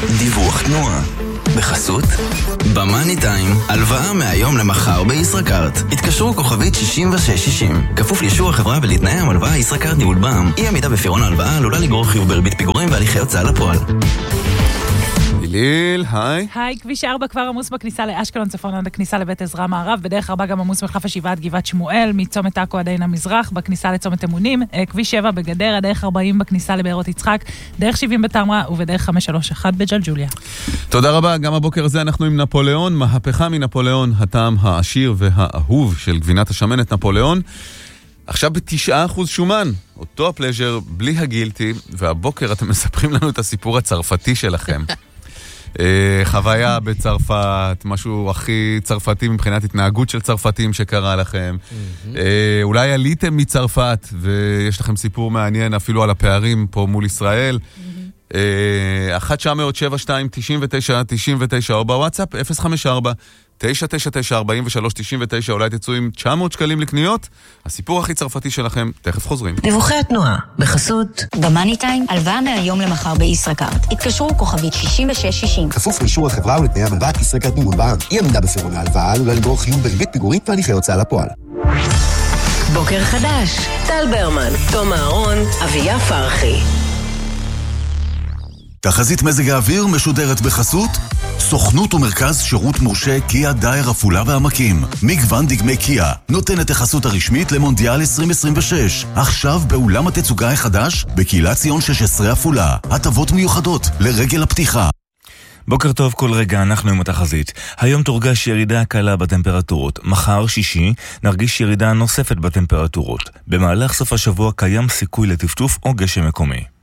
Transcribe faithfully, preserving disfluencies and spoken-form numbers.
דיווח תנועה בחסות במאני טיים, הלוואה מהיום למחר בישראכרט. התקשרו כוכבית שישים ושש שישים. כפוף לאישור החברה ולתנאי המלוואה. ישראכרט ניהול בע"מ. אי עמידה בפירעון ההלוואה עלולה לגרור חיוב בריבית פיגורים והליכי הוצאה לפועל. ליל, היי. היי, כביש ארבע כבר עמוס בכניסה לאשקלון צפון עד הכניסה לבית עזרא מערב, בדרך ארבע גם עמוס מחלף השבעה עד גבעת שמואל, מצומת עכו עד עין המזרח, בכניסה לצומת אמונים, כביש שבע בגדרה, דרך ארבעים בכניסה לבארות יצחק, דרך שבעים בתמרה ובדרך חמש שלוש אחת בג'לג'וליה. תודה רבה, גם הבוקר הזה אנחנו עם נפוליאון, מהפכה מנפוליאון, הטעם העשיר והאהוב של גבינת השמנת נפוליאון. עכשיו בתשעה אחוז שומן, אותו הפלז'ר בלי הגילטי, והבוקר אתם מספרים לנו את הסיפור הצרפתי שלכם. חוויה בצרפת, משהו הכי צרפתי מבחינת התנהגות של צרפתים שקרה לכם. אולי עליתם מצרפת ויש לכם סיפור מעניין אפילו על הפערים פה מול ישראל. אחת תשע אפס אפס שבע שתיים תשעים ותשע תשעים ותשע או בוואטסאפ אפס חמש ארבע תשע תשע תשע ארבעים ושלוש תשעים ותשע. אולי תצאו עם תשע מאות שקלים לקניות. הסיפור הכי צרפתי שלכם, תכף חוזרים. דיווחי התנועה בחסות במאני טיים, הלוואה מהיום למחר בישראכרט. התקשרו כוכבית שישים ושש שישים. כפוף לאישור החברה ולתנאי המלוואה. ישראכרט ניהול בע"מ. אי עמידה בפירעון ההלוואה עלולה לגרור חיוב בריבית פיגורים והליכי הוצאה לפועל. בוקר חדש, טל ברמן, תום אהרון, אביה פרחי. תחזית מזג האוויר משודרת בחסות סוכנות ומרכז שירות מורשה קיה דייר עפולה והעמקים. מגוון דגמי קיה נותנת החסות הרשמית למונדיאל עשרים עשרים ושש. עכשיו באולם התצוגה החדש בקהילת ציון שש עשרה עפולה. הטבות מיוחדות לרגל הפתיחה. בוקר טוב, כל רגע אנחנו עם התחזית. היום תורגש ירידה קלה בטמפרטורות. מחר שישי נרגיש ירידה נוספת בטמפרטורות. במהלך סוף השבוע קיים סיכוי לטפטוף או גשם מקומי.